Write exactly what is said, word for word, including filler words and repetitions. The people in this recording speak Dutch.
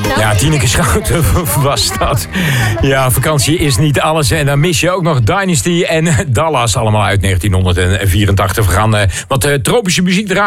Ja, Tineke Schouten was dat. Ja, vakantie is niet alles. En dan mis je ook nog Dynasty en Dallas. Allemaal uit negentien vierentachtig. We gaan uh, wat uh, tropische muziek draaien.